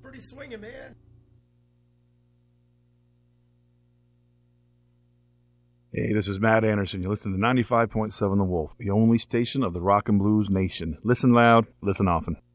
pretty swinging, man. Hey, this is Matt Anderson. You listen to 95.7 The Wolf, the only station of the rock and blues nation. Listen loud, listen often.